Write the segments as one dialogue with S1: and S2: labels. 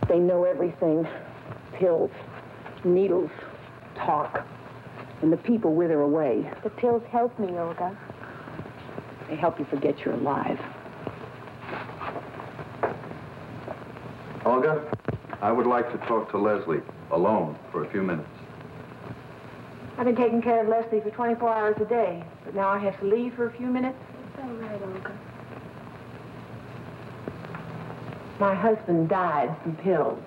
S1: They know everything. Pills, needles, talk. And the people wither away.
S2: The pills help me, Olga.
S1: They help you forget you're alive.
S3: Olga, I would like to talk to Leslie alone for a few minutes.
S1: I've been taking care of Leslie for 24 hours a day, but now I have to leave for a few minutes.
S2: It's all right, Olga.
S1: My husband died from pills.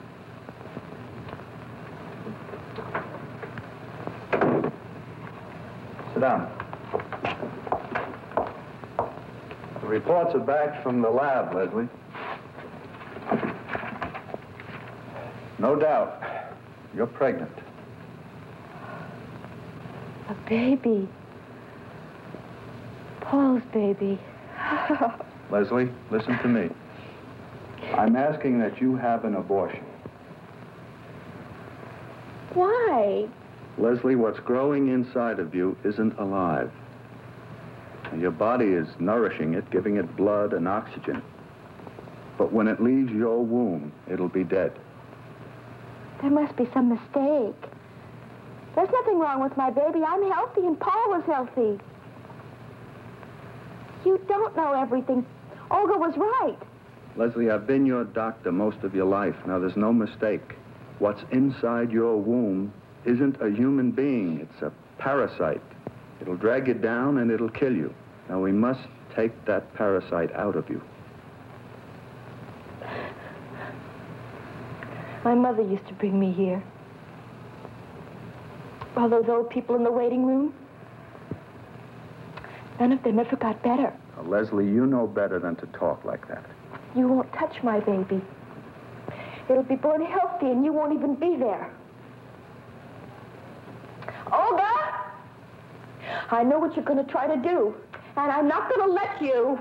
S3: Sit down. The reports are back from the lab, Leslie. No doubt, you're pregnant.
S2: A baby. Paul's baby.
S3: Leslie, listen to me. I'm asking that you have an abortion.
S2: Why?
S3: Leslie, what's growing inside of you isn't alive. And your body is nourishing it, giving it blood and oxygen. But when it leaves your womb, it'll be dead.
S2: There must be some mistake. There's nothing wrong with my baby. I'm healthy and Paul was healthy. You don't know everything. Olga was right.
S3: Leslie, I've been your doctor most of your life. Now, there's no mistake. What's inside your womb isn't a human being. It's a parasite. It'll drag you down and it'll kill you. Now, we must take that parasite out of you.
S2: My mother used to bring me here. All those old people in the waiting room. None of them ever got better.
S3: Now, Leslie, you know better than to talk like that.
S2: You won't touch my baby. It'll be born healthy and you won't even be there. Olga! I know what you're going to try to do, and I'm not going to let you.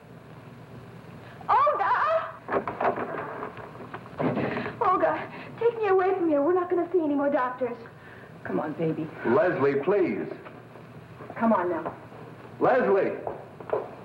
S2: Olga! Olga, take me away from here. We're not going to see any more doctors.
S1: Come on, baby.
S3: Leslie, please.
S1: Come on now.
S3: Leslie!